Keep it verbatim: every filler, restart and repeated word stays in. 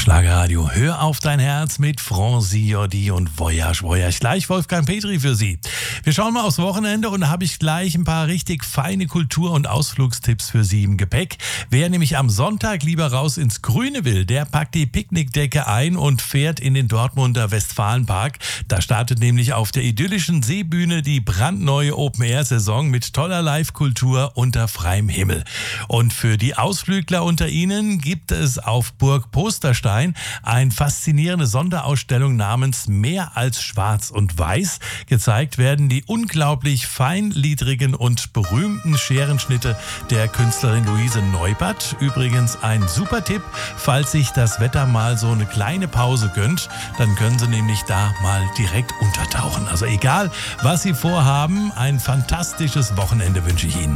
Schlagerradio. Hör auf dein Herz mit Franzi Jordi und Voyage Voyage. Gleich Wolfgang Petri für Sie. Wir schauen mal aufs Wochenende und da habe ich gleich ein paar richtig feine Kultur- und Ausflugstipps für Sie im Gepäck. Wer nämlich am Sonntag lieber raus ins Grüne will, der packt die Picknickdecke ein und fährt in den Dortmunder Westfalenpark. Da startet nämlich auf der idyllischen Seebühne die brandneue Open-Air-Saison mit toller Live-Kultur unter freiem Himmel. Und für die Ausflügler unter Ihnen gibt es auf Burg Posterstein eine faszinierende Sonderausstellung namens Mehr als Schwarz und Weiß. Gezeigt werden die unglaublich feingliedrigen und berühmten Scherenschnitte der Künstlerin Luise Neubert. Übrigens ein super Tipp, falls sich das Wetter mal so eine kleine Pause gönnt, dann können Sie nämlich da mal direkt untertauchen. Also egal, was Sie vorhaben, ein fantastisches Wochenende wünsche ich Ihnen.